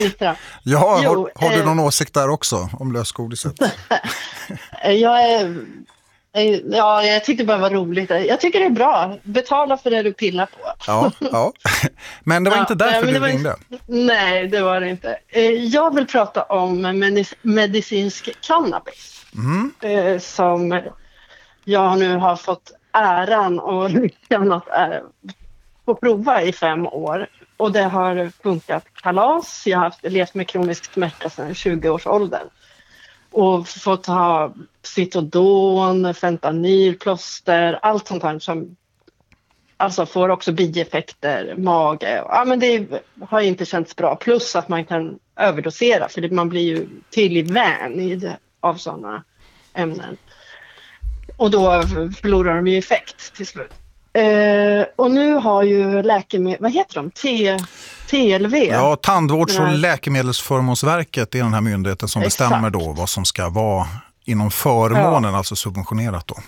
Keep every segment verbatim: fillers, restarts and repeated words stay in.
Ja, jo, har, har du eh, någon åsikt där också om lösgodiset? jag är... Ja, jag tyckte bara det var roligt. Jag tycker det är bra. Betala för det du pillar på. Ja, ja. Men det var Ja, inte därför nej, du var ringde. Inte, nej, det var det inte. Jag vill prata om medicinsk cannabis. Mm. Som jag nu har fått äran och lyckan att få prova i fem år. Och det har funkat kalas. Jag har haft, levt med kronisk smärta sedan tjugo-årsåldern. Och fått ha Citodon, fentanyl, plåster, allt sånt här som alltså får också bieffekter, mage. Ja, men det har inte känts bra. Plus att man kan överdosera för man blir ju tydlig vän i det, av sådana ämnen. Och då förlorar de ju effekt till slut. Eh, och nu har ju läkemedel, vad heter de? T, TLV. Ja, Tandvårds- och läkemedelsförmånsverket är den här myndigheten som Exakt. bestämmer då vad som ska vara inom förmånen, ja. alltså subventionerat då.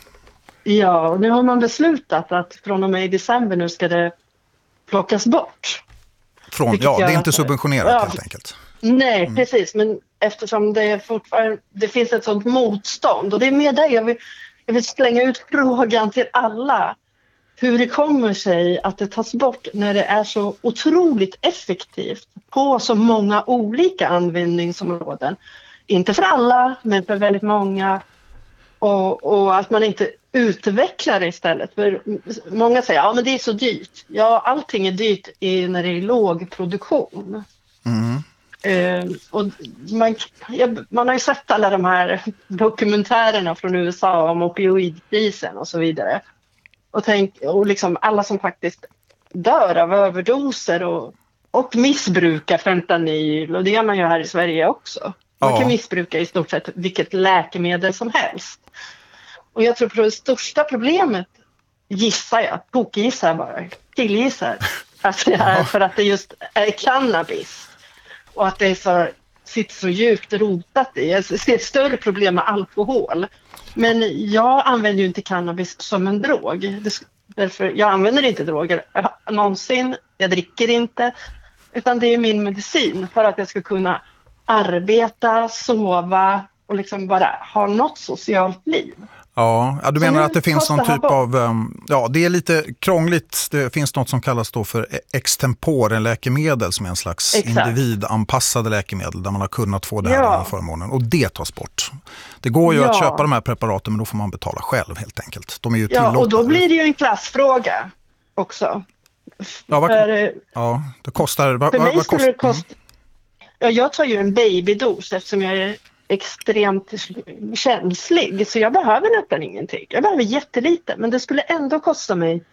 Ja, och nu har man beslutat att från och med i december nu ska det plockas bort. Från, ja, det är inte subventionerat ja. helt enkelt. Nej, mm. precis. Men eftersom det fortfarande det finns ett sånt motstånd och det är med det jag vill, jag vill slänga ut frågan till alla. Hur det kommer sig att det tas bort när det är så otroligt effektivt på så många olika användningsområden. Inte för alla, men för väldigt många. Och, och att man inte utvecklar det istället. För många säger att ja, men det är så dyrt. Ja, allting är dyrt i, när det är låg produktion. Mm. Eh, och man, ja, man har ju sett alla de här dokumentärerna från U S A om opioidkrisen och så vidare. Och, tänk, och liksom alla som faktiskt dör av överdoser och, och missbrukar fentanyl. Och det gör man ju här i Sverige också. Man ja. kan missbruka i stort sett vilket läkemedel som helst. Och jag tror att det största problemet, gissar jag, tokgissar bara, killgissar, att det är för att det just är cannabis. Och att det är så, sitter så djupt rotat i. Jag ser ett större problem med alkohol. Men jag använder ju inte cannabis som en drog. Det, därför, jag använder inte droger någonsin. Jag dricker inte. Utan det är min medicin för att jag ska kunna arbeta, sova och liksom bara ha något socialt liv. Ja, ja du så menar att det finns någon typ av, ja det är lite krångligt, det finns något som kallas då för extempore läkemedel som är en slags Exakt. individanpassade läkemedel där man har kunnat få det här ja. förmånen och det tas bort. Det går ju ja. att köpa de här preparaten men då får man betala själv helt enkelt. De är ju ja, och då blir det ju en klassfråga också. Ja, vad, för, ja det kostar... Vad, för mig vad skulle kost, det kosta... Mm. Ja, jag tar ju en babydos eftersom jag är extremt känslig så jag behöver nästan ingenting. Jag behöver jättelite men det skulle ändå kosta mig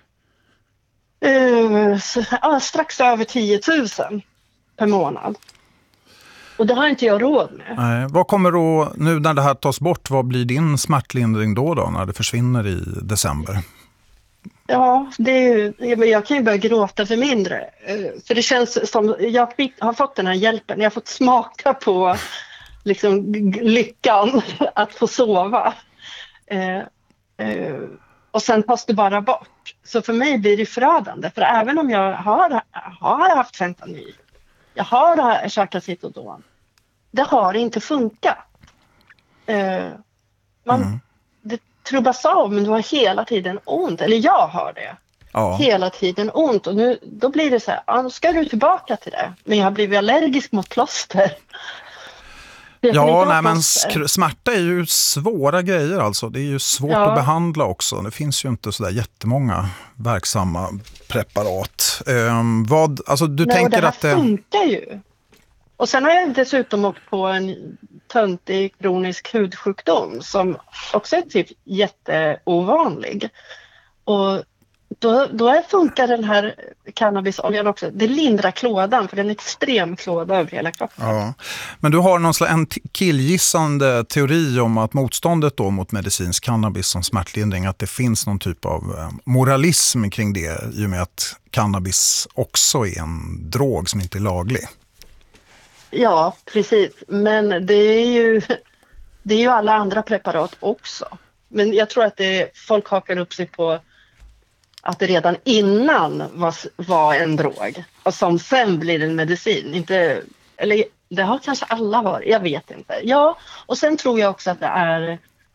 uh, ja, strax över tio tusen per månad. Och det har inte jag råd med. Nej, vad kommer då, nu när det här tas bort, vad blir din smärtlindring då då när det försvinner i december? Ja, det är ju, jag kan ju börja gråta för mindre. För det känns som, jag fick, har fått den här hjälpen. Jag har fått smaka på liksom, lyckan att få sova. Eh, eh, och sen tas det bara bort. Så för mig blir det förödande. För även om jag har, har haft fentanyl, jag har käkat Citodon, det har inte funkat. Eh, man... Mm. trubbas av men du har hela tiden ont. Eller jag har det. Ja. Hela tiden ont. Och nu, då blir det så här, ja, nu ska du tillbaka till det. Men jag har blivit allergisk mot plåster. Ja, nej, men smärta är ju svåra grejer alltså. Det är ju svårt ja. att behandla också. Det finns ju inte sådär jättemånga verksamma preparat. Um, vad, alltså du nej, tänker det här att det funkar ju. Och sen har jag dessutom åkt på en töntig kronisk hudsjukdom som också är typ jätteovanlig. Och då, då funkar den här cannabisoljan också. Det lindrar klådan för det är en extrem klåda över hela kroppen. Ja. Men du har någon slags en killgissande teori om att motståndet då mot medicinsk cannabis som smärtlindring, att det finns någon typ av moralism kring det i och med att cannabis också är en drog som inte är laglig. Ja, precis. Men det är ju, det är ju alla andra preparat också. Men jag tror att det, folk hakar upp sig på att det redan innan var, var en drog och som sen blir en medicin. Inte Eller det har kanske alla varit, jag vet inte. Ja, och sen tror jag också att det är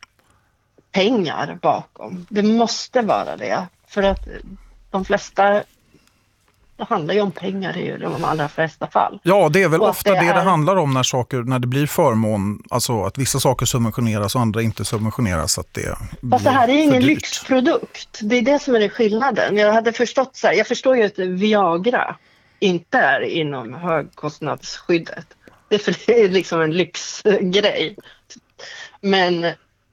pengar bakom. Det måste vara det. För att de flesta, det handlar ju om pengar i de allra flesta fall. Ja, det är väl och ofta det, är... det det handlar om när saker, när det blir förmån, alltså att vissa saker subventioneras och andra inte subventioneras. Att det Fast det här är ju ingen lyxprodukt. Det är det som är det skillnaden. Jag hade förstått så här, jag förstår ju att Viagra inte är inom högkostnadsskyddet. Det är för det är liksom en lyxgrej. Men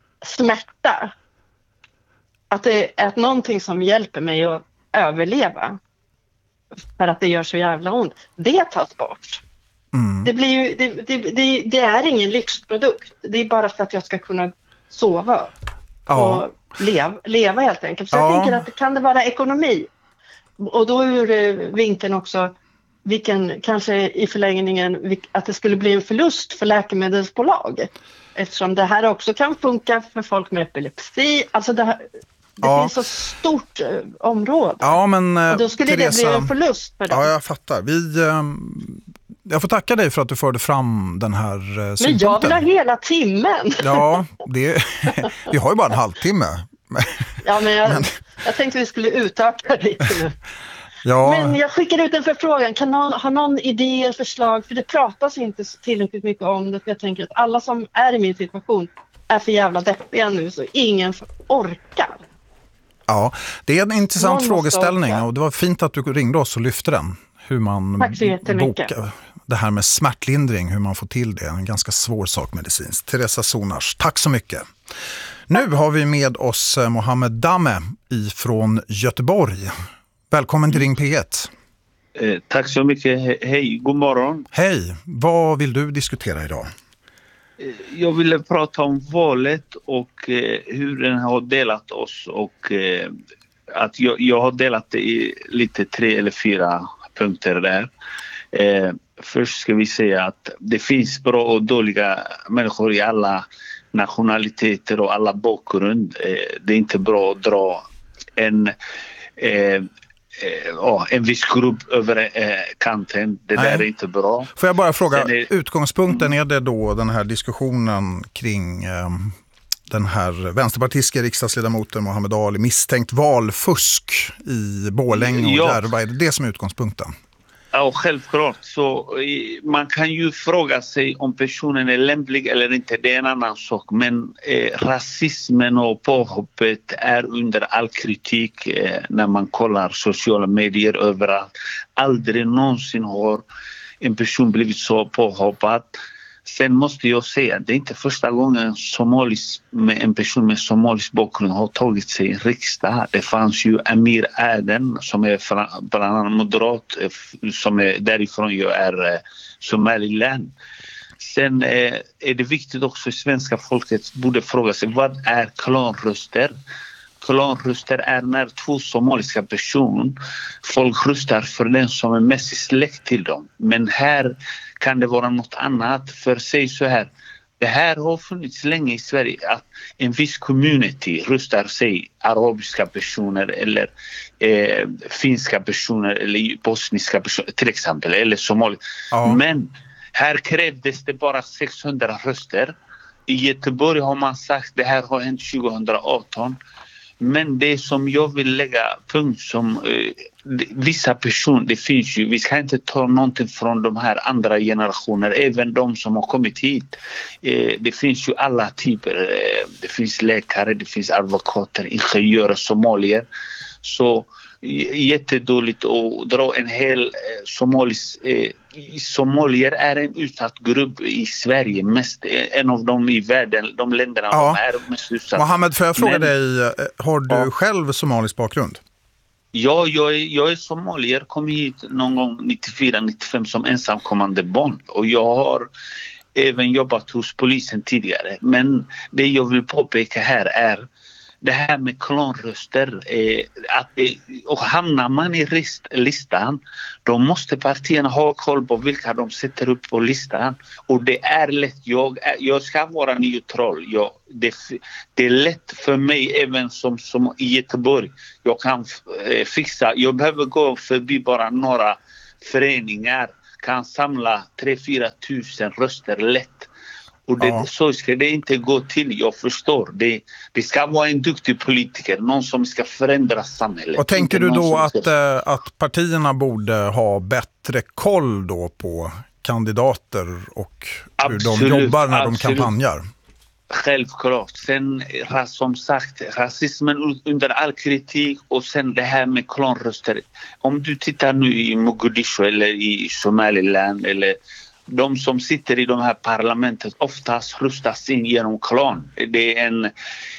smärta, att det är någonting som hjälper mig att överleva för att det gör så jävla ont, det tas bort. Mm. Det, blir ju, det, det, det, det är ingen lyxprodukt. Det är bara för att jag ska kunna sova ja. och leva, leva helt enkelt. Så ja. jag tänker att kan det vara ekonomi? Och då ur vinkeln också vilken, kanske i förlängningen att det skulle bli en förlust för läkemedelsbolag. Eftersom det här också kan funka för folk med epilepsi. Alltså det, här, det ja. finns så stort uh, område. Ja, men, uh, och då skulle Teresa, det bli en förlust för dem. Ja, jag fattar. Vi, um, jag får tacka dig för att du förde fram den här uh, synpunkten. Men jag vill ha hela timmen. Ja, det, vi har ju bara en halvtimme. Ja, men jag, men jag tänkte vi skulle utöka det nu. Ja. Men jag skickar ut en förfrågan. Kan någon ha någon idé eller förslag? För det pratas inte tillräckligt mycket om det. För jag tänker att alla som är i min situation är för jävla deppiga nu så ingen orkar. Ja, det är en intressant någon frågeställning och det var fint att du ringde oss och lyfte den. Hur man bokar det här med smärtlindring, hur man får till det. En ganska svår sak medicinskt. Teresa Sonars, tack så mycket. Nu har vi med oss Mohammed Dame ifrån Göteborg. Välkommen till Ring P ett. Eh, tack så mycket. He- hej, god morgon. Hej, vad vill du diskutera idag? Eh, jag ville prata om valet och eh, hur den har delat oss. Och eh, att jag, jag har delat det i lite tre eller fyra punkter där. Eh, först ska vi säga att det finns bra och dåliga människor i alla nationaliteter och alla bakgrund. Eh, det är inte bra att dra en... Eh, Ja, en viss grupp över eh, kanten. Det Nej. där är inte bra. Får jag bara fråga, är, utgångspunkten är det då den här diskussionen kring eh, den här vänsterpartistiska riksdagsledamoten Mohammed Ali misstänkt valfusk i Borlänge och ja. Järva. Är det det som är utgångspunkten? Ja, självklart. Så man kan ju fråga sig om personen är lämplig eller inte. Det är en annan sak. Men eh, rasismen och påhoppet är under all kritik eh, när man kollar sociala medier överallt. Aldrig någonsin har en person blivit så påhoppad. Sen måste jag säga att det är inte första gången somalis, med en person med somalisk bakgrund har tagit sig i riksdag. Det fanns ju Amir Aden som är bland annat moderat, som är därifrån jag är Somaliland. Sen är det viktigt också att svenska folket borde fråga sig vad är klanröster? Klanröster är när två somaliska personer, folk röstar för den som är mest släkt till dem. Men här kan det vara något annat. För sig så här, det här har funnits länge i Sverige att en viss community röstar sig arabiska personer eller eh, finska personer eller bosniska personer till exempel, eller somalier. Ja. Men här krävdes det bara sexhundra röster. I Göteborg har man sagt det här har hänt tjugoarton. Men det som jag vill lägga punkt som eh, vissa personer, det finns ju, vi ska inte ta någonting från de här andra generationer, även de som har kommit hit. Eh, det finns ju alla typer, eh, det finns läkare, det finns advokater, ingenjörer, somalier. Så jättedåligt att dra en hel eh, somalis... Eh, somalier är en utsatt grupp i Sverige, mest en av dem i världen, de länderna ja. de är mest utsatta. Mohammed, får jag fråga Men, dig, har du ja. själv somalisk bakgrund? Ja, jag är, jag är somalier, kom hit någon gång nittiofyra nittiofem som ensamkommande barn och jag har även jobbat hos polisen tidigare. Men det jag vill påpeka här är det här med klanröster, eh, att, eh, och hamnar man i rist, listan, då måste partierna ha koll på vilka de sätter upp på listan. Och det är lätt, jag, jag ska vara neutral. Jag, det, det är lätt för mig även som, som i Göteborg. Jag kan eh, fixa, jag behöver gå förbi bara några föreningar, kan samla tre till fyra tusen röster lätt. Och det, ja. så ska det inte gå till, jag förstår. Det, det ska vara en duktig politiker, någon som ska förändra samhället. Och tänker du då att, ska... att partierna borde ha bättre koll då på kandidater och hur absolut, de jobbar när absolut. de kampanjar? Självklart. Sen som sagt, rasismen under all kritik och sen det här med klanröster. Om du tittar nu i Mogadishu eller i Somaliland eller de som sitter i de här parlamentet oftast röstas in genom klan. Det är en,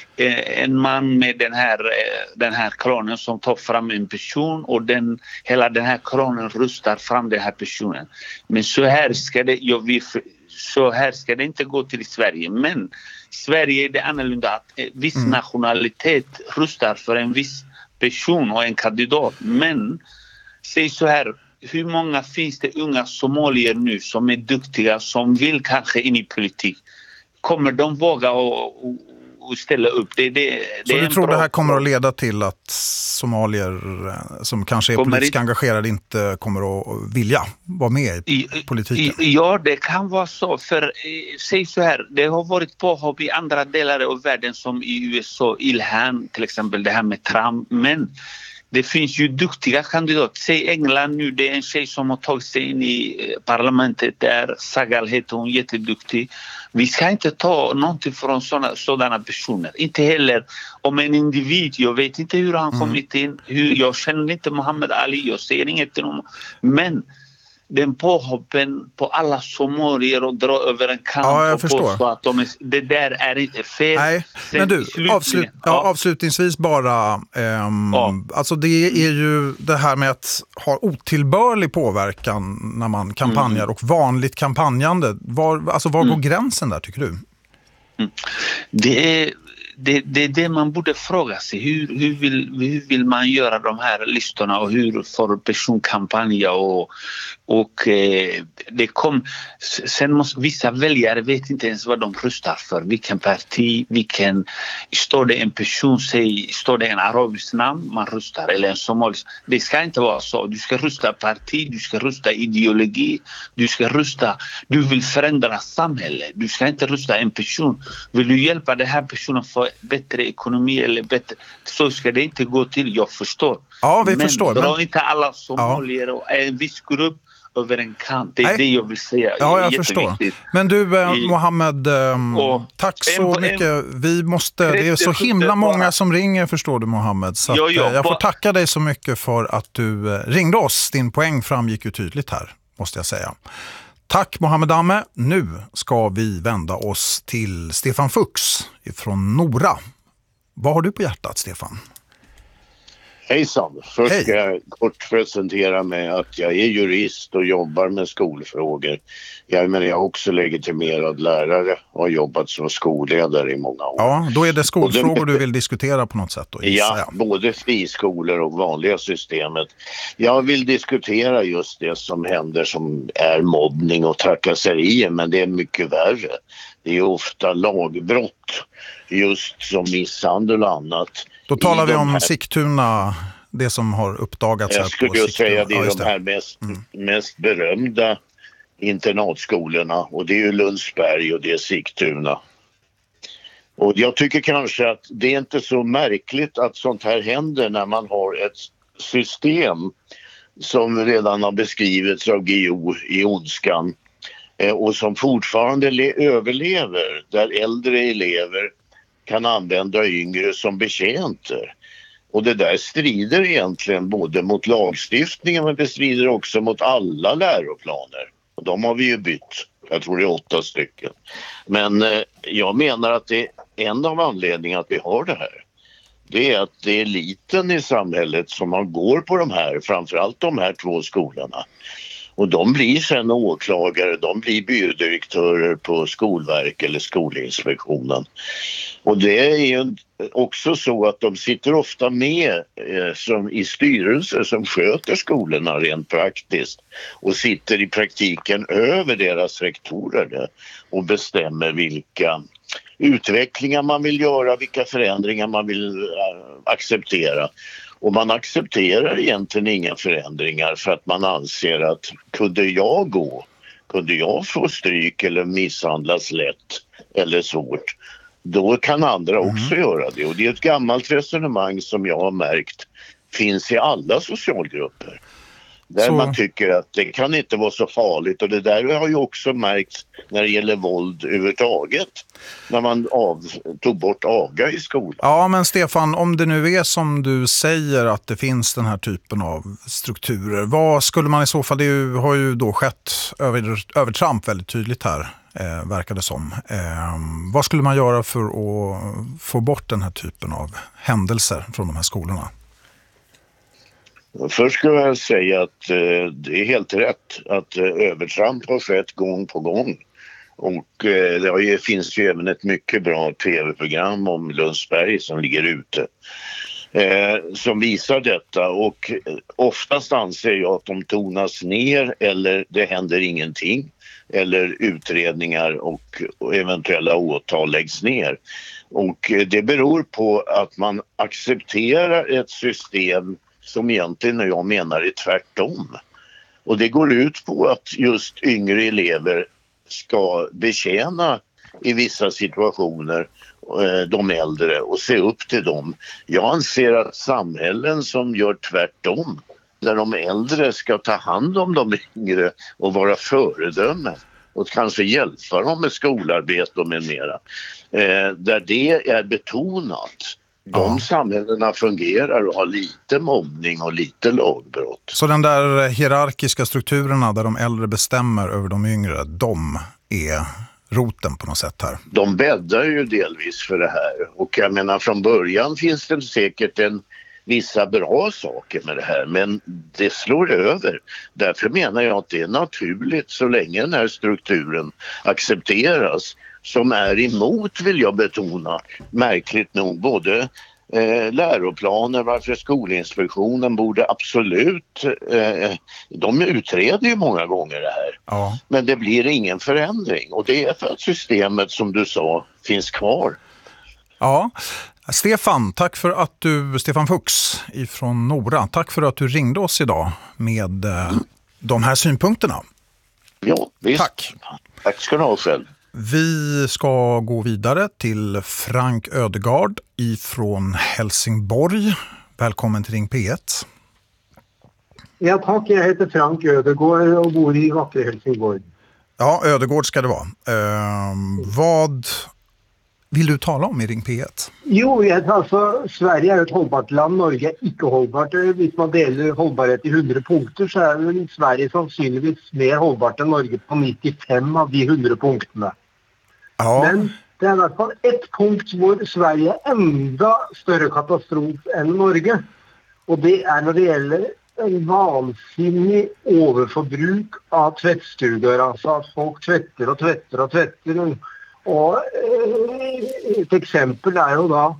en man med den här, den här klanen som tar fram en person och den, hela den här klanen röstar fram den här personen. Men så här ska det, jag vill, så här ska det inte gå till i Sverige. Men i Sverige är det annorlunda att viss mm. nationalitet röstar för en viss person och en kandidat. Men säg så här, hur många finns det unga somalier nu som är duktiga, som vill kanske in i politik? Kommer de våga och, och, och ställa upp? Det, det, det så är du tror bra... det här kommer att leda till att somalier som kanske är kommer politiskt i... engagerade inte kommer att vilja vara med i, I politiken? I, ja, det kan vara så. För säg så här, det har varit påhopp i andra delar av världen som i U S A, Ilhan till exempel, det här med Trump. Men det finns ju duktiga kandidater. Säg England nu, det är en tjej som har tagit sig in i parlamentet där. Sagal heter hon, jätteduktig. Vi ska inte ta någonting från såna, sådana personer. Inte heller om en individ, jag vet inte hur han mm. kommit in. Hur, jag känner inte Muhammad Ali, jag säger inget om. Men den påhoppen på alla somalier och dra över en kant. Ja, jag och förstår. Så att de är, det där är inte fel. Nej, sen men du, avslut, ja, ja. avslutningsvis bara. Um, ja. Alltså det är ju det här med att ha otillbörlig påverkan när man kampanjar mm. och vanligt kampanjande. Var, alltså var mm. går gränsen där, tycker du? Mm. Det är... Det, det är det man borde fråga sig. Hur, hur, vill, hur vill man göra de här listorna och hur får personkampanja och, och eh, det kom, sen måste vissa väljare vet inte ens vad de röstar för. Vilken parti, vilken, står det en person, säg, står det en arabisk namn man röstar eller en somalisk. Det ska inte vara så. Du ska rösta parti, du ska rösta ideologi, du ska rösta, du vill förändra samhället. Du ska inte rösta en person. Vill du hjälpa den här personen för bättre ekonomi eller bättre, så ska det inte gå till, jag förstår. Ja, vi men förstår. dra men... inte alla somalier ja. och en viss grupp över en kant. Det är Nej. det jag vill säga. Ja, jag förstår. Men du, eh, Mohammed, eh, tack så en, mycket. En, vi måste, det är så himla många som ringer, förstår du, Mohammed. Så jo, jo, att, eh, jag får tacka dig så mycket för att du eh, ringde oss. Din poäng framgick ju tydligt här, måste jag säga. Tack Mohammed Damme. Nu ska vi vända oss till Stefan Fuchs från Nora. Vad har du på hjärtat, Stefan? Hejsan. Först ska jag kort presentera mig att jag är jurist och jobbar med skolfrågor. Jag menar, jag är också legitimerad lärare och har jobbat som skolledare i många år. Ja, då är det skolfrågor du vill diskutera på något sätt då, ja, jag. Både friskolor och vanliga systemet. Jag vill diskutera just det som händer som är mobbning och trakasserier, men det är mycket värre. Det är ofta lagbrott, just som misshandel och annat. Då talar vi om här... Sigtuna, det som har uppdagats jag här på skulle ju säga det är ja, de här mest, mm. mest berömda internatskolorna, och det är ju Lundsberg och det är Sigtuna. Och jag tycker kanske att det är inte så märkligt att sånt här händer när man har ett system som redan har beskrivits av G O i Ondskan och som fortfarande le- överlever, där äldre elever kan använda yngre som betjänter. Och det där strider egentligen både mot lagstiftningen, men det strider också mot alla läroplaner. Och de har vi ju bytt, jag tror det är åtta stycken. Men eh, jag menar att det är en av anledningarna att vi har det här. Det är att det är eliten i samhället som man går på de här, framförallt de här två skolorna. Och de blir sen åklagare, de blir byrådirektörer på Skolverket eller Skolinspektionen. Och det är ju också så att de sitter ofta med eh, som i styrelser som sköter skolorna rent praktiskt. Och sitter i praktiken över deras rektorer och bestämmer vilka utvecklingar man vill göra, vilka förändringar man vill äh, acceptera. Och man accepterar egentligen inga förändringar för att man anser att kunde jag gå, kunde jag få stryk eller misshandlas lätt eller svårt, då kan andra också mm. göra det. Och det är ett gammalt resonemang som jag har märkt finns i alla socialgrupper. Där så... man tycker att det kan inte vara så farligt, och det där har ju också märkts när det gäller våld överhuvudtaget. När man av, tog bort aga i skolan. Ja, men Stefan, om det nu är som du säger att det finns den här typen av strukturer, vad skulle man i så fall, det ju, har ju då skett över, övertramp väldigt tydligt här, eh, verkar det som. Eh, vad skulle man göra för att få bort den här typen av händelser från de här skolorna? Först skulle jag säga att eh, det är helt rätt att eh, övertramp har skett gång på gång. Och eh, det har ju, finns ju även ett mycket bra tv-program om Lundsberg som ligger ute. Eh, som visar detta, och eh, oftast anser jag att de tonas ner eller det händer ingenting. Eller utredningar och, och eventuella åtal läggs ner. Och eh, det beror på att man accepterar ett system som egentligen jag menar är tvärtom. Och det går ut på att just yngre elever ska betjäna i vissa situationer de äldre och se upp till dem. Jag anser att samhällen som gör tvärtom, där de äldre ska ta hand om de yngre och vara föredömen och kanske hjälpa dem med skolarbete och med mera, där det är betonat. De ja. samhällena fungerar och har lite mobbning och lite lagbrott. Så den där hierarkiska strukturerna där de äldre bestämmer över de yngre, de är roten på något sätt här? De bäddar ju delvis för det här. Och jag menar, från början finns det säkert en vissa bra saker med det här, men det slår över. Därför menar jag att det är naturligt så länge den här strukturen accepteras, som är emot, vill jag betona, märkligt nog, både eh, läroplaner, varför Skolinspektionen borde absolut, eh, de utreder ju många gånger det här. Ja. Men det blir ingen förändring, och det är för att systemet, som du sa, finns kvar. Ja, Stefan, tack för att du, Stefan Fuchs ifrån Nora, tack för att du ringde oss idag med eh, mm. de här synpunkterna. Ja, visst. Tack. Tack ska du ha själv. Vi ska gå vidare till Frank Ödegård ifrån Helsingborg. Välkommen till Ring P ett. Ja, tack. Jag heter Frank Ödegård och bor i vackra Helsingborg. Ja, Ödegård ska det vara. Eh, vad vill du tala om i Ring P ett? Jo, jag, alltså, Sverige är ett hållbart land, Norge är icke hållbart. Hvis man delar hållbarhet i hundra punkter så är väl Sverige sannsynligvis mer hållbart än Norge på nittiofem av de hundra punkterna. Ja. Men det är i alla fall ett punkt hvor Sverige är ända större katastrof än Norge. Och det är när det gäller en vansinnig överförbruk av tvättstugor. Alltså att folk tvättar och tvättar och tvättar. Och ett exempel är ju då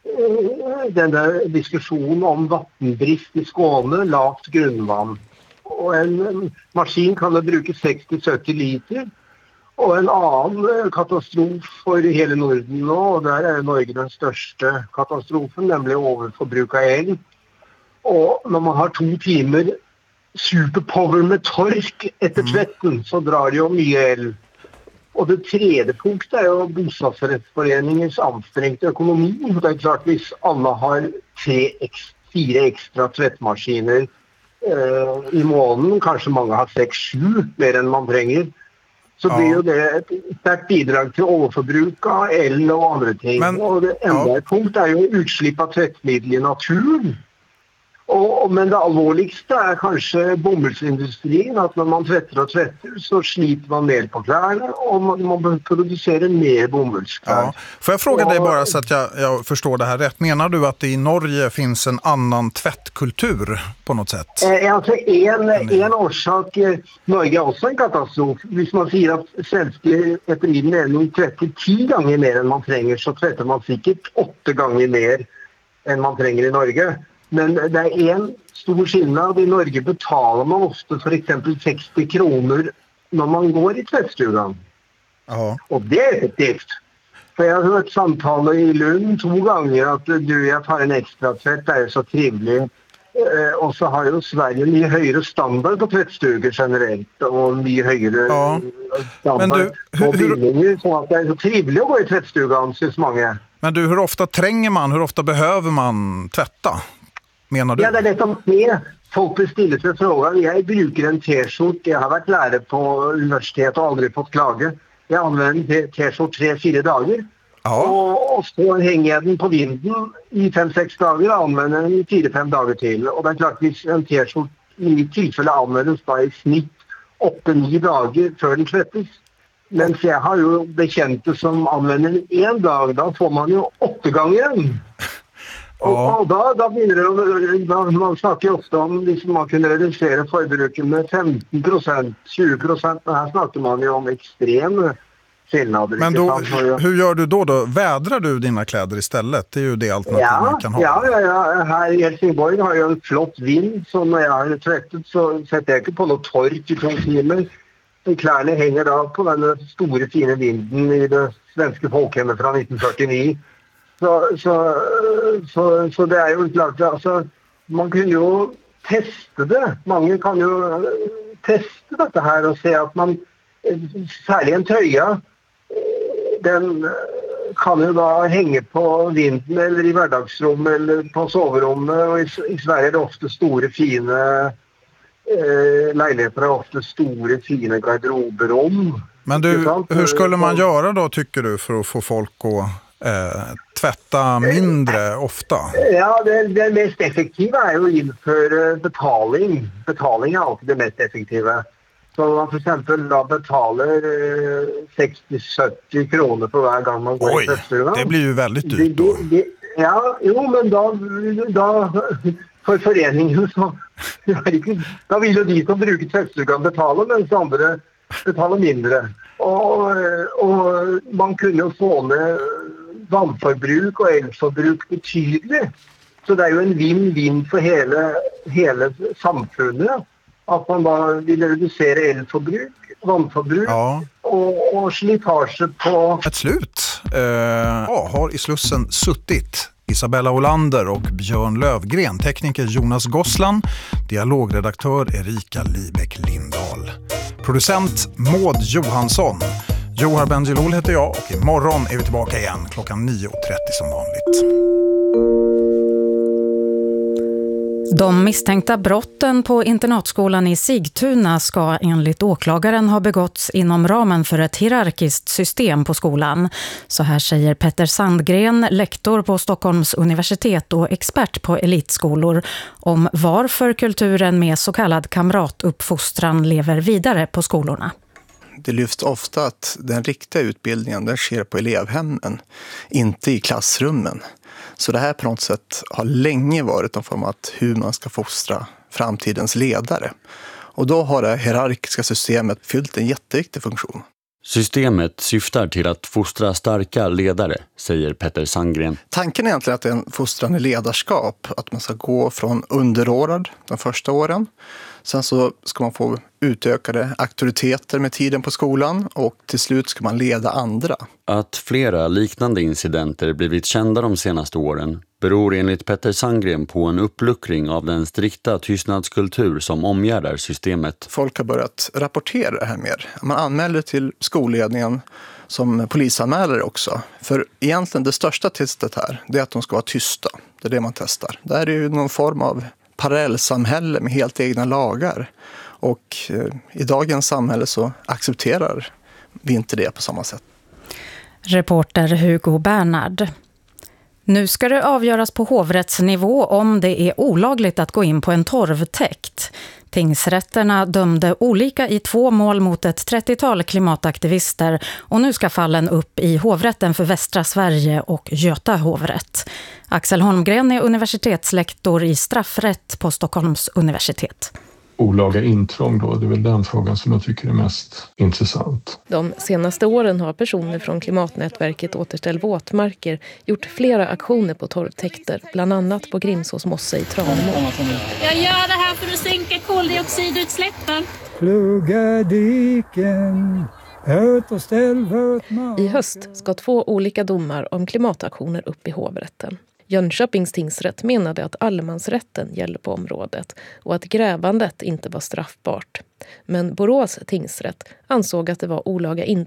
den där diskussionen om vattenbrist i Skåne, lavt grundvann. Och en maskin kan då bruka sextio till sjuttio liter. Och en annan katastrof för hela Norden, och där är Norge den största katastrofen, nämligen överförbruk av el. Och när man har två timmar superpower med tork efter tvätten så drar det ju mycket el. Och det tredje punkten är ju bostadsrättsföreningens ansträngda ekonomi. Det är klart, hvis alla har tre, ex, fyra extra tvättmaskiner eh, i månaden, kanske många har sex, sju mer än man tränger, så ja. blir ju det ett starkt bidrag till överförbruk av el och andra ting. Men, och det enda ja. punkt är ju utsläpp av tvättmedel i naturen. Och, men det allvarligaste är kanske bomullsindustrin, att när man tvättar och tvättar så sliter man ner på kläderna och man, man producerar mer bomullskläder. Ja. Får jag fråga och, dig bara så att jag, jag förstår det här rätt. Menar du att det i Norge finns en annan tvättkultur på något sätt? Eh, alltså en, en orsak, Norge är också en katastrof. Hvis man säger att svenska etteriden tvättar tio gånger mer än man tränger, så tvättar man säkert åtta gånger mer än man tränger i Norge. Men det är en stor skillnad. I Norge betalar man ofta för exempel sextio kronor när man går i tvättstugan. Ja. Och det är effektivt. För jag har hört samtal i Lund två gånger att du, jag tar en extra tvätt, det är så trevligt. Eh, och så har ju Sverige en mycket högre standard på tvättstugor generellt och mycket högre ja. standard Men du, hur, på bildningar. Så att det är så trevligt att gå i tvättstugan, syns många. Men du, hur ofta tränger man? Hur ofta behöver man tvätta? Menar du? Ja, det är det som är. Folk bestiller sig frågan. Jag brukar en t-shirt. Jag har varit lärare på universitet och aldrig fått klage. Jag använder en t-shirt tre, fyra dagar. Ja. Och, och så hänger jag den på vinden i fem, sex dagar och använder den i fyra, fem dagar till. Och det är klart att en t-shirt i tillfälle används bara i snitt åtta, nio dagar för den tvättas. Men jag har ju bekänta som använder den en dag, då får man ju åtta gånger den. Ja. Och då, då blir det, man snackar ju ofta om liksom man kunde reducera förbruket med femton procent, tjugo procent. Men här snackar man ju om extrem skillnader. Men då, hur gör du då, då? Vädrar du dina kläder istället? Det är ju det alternativ ja, man kan ha. Ja, ja, ja, här i Helsingborg har jag en flott vind som när jag har tvättat så sätter jag inte på något torrt i två timmar. Kläderna hänger då på den stora fina vinden i det svenska folkhemmet från nitton fyrtionio. Så, så, så, så det är ju klart, alltså, man kan ju testa det. Många kan ju testa det här och se att man, särskilt en tröja, den kan ju då hänga på vinden eller i vardagsrum eller på sovrummet. Och i, i Sverige är det ofta stora fina eh, lägenheter och ofta stora fina garderoberum. Men du, hur skulle man göra då tycker du för att få folk att Eh, tvätta mindre ofta? Ja, det, det mest effektiva är ju inför betalning. Betalning är alltid det mest effektiva. Så man för exempel då betalar eh, sextio till sjuttio kronor för varje gång man går. Oj, i tvättstugan. Det blir ju väldigt dyrt då. Det, det, ja, jo men då, då för föreningen så då vill ju de som brukar tvättstugan betala men som andra betalar mindre. Och, och man kunde få med vannförbruk och elförbruk betydligt. Så det är ju en vinn-vinn för hela, hela samfundet. Att man bara vill reducera elförbruk, vannförbruk ja. och, och slitage på... Ett slut eh, ja, har i Slussen suttit Isabella Olander och Björn Lövgren, tekniker Jonas Gosslan, dialogredaktör Erika Libeck-Lindahl, producent Maud Johansson. Johar Bengilol heter jag och imorgon är vi tillbaka igen klockan nio och trettio som vanligt. De misstänkta brotten på internatskolan i Sigtuna ska enligt åklagaren ha begåtts inom ramen för ett hierarkiskt system på skolan. Så här säger Petter Sandgren, lektor på Stockholms universitet och expert på elitskolor, om varför kulturen med så kallad kamratuppfostran lever vidare på skolorna. Det lyfts ofta att den riktiga utbildningen den sker på elevhemmen, inte i klassrummen. Så det här på något sätt har länge varit en form av hur man ska fostra framtidens ledare. Och då har det hierarkiska systemet fyllt en jätteviktig funktion. Systemet syftar till att fostra starka ledare, säger Petter Sandgren. Tanken är egentligen att det är en fostrande ledarskap. Att man ska gå från underordnad de första åren. Sen så ska man få utökade auktoriteter med tiden på skolan och till slut ska man leda andra. Att flera liknande incidenter blivit kända de senaste åren beror enligt Petter Sandgren på en uppluckring av den strikta tystnadskultur som omgärdar systemet. Folk har börjat rapportera det här mer. Man anmäler till skolledningen som polisanmälare också. För egentligen det största testet här det är att de ska vara tysta. Det är det man testar. Det här är ju någon form av parallellsamhälle med helt egna lagar. Och eh, i dagens samhälle så accepterar vi inte det på samma sätt. Reporter Hugo Bernhard. Nu ska det avgöras på hovrättsnivå om det är olagligt att gå in på en torvtäkt. Tingsrätterna dömde olika i två mål mot ett trettiotal klimataktivister och nu ska fallen upp i hovrätten för Västra Sverige och Göta hovrätt. Axel Holmgren är universitetslektor i straffrätt på Stockholms universitet. Olaga intrång då, det är väl den frågan som jag tycker är mest intressant. De senaste åren har personer från klimatnätverket Återställ våtmarker gjort flera aktioner på torvtäkter, bland annat på Grimsås mosse i Tranemo. Jag gör det här för att sänka koldioxidutsläppen. Plugga diken Höt och ställ, höt I höst ska två olika domar om klimataktioner upp i hovrätten. Jönköpings tingsrätt menade att allemansrätten gäller på området och att grävandet inte var straffbart. Men Borås tingsrätt ansåg att det var olaga intrång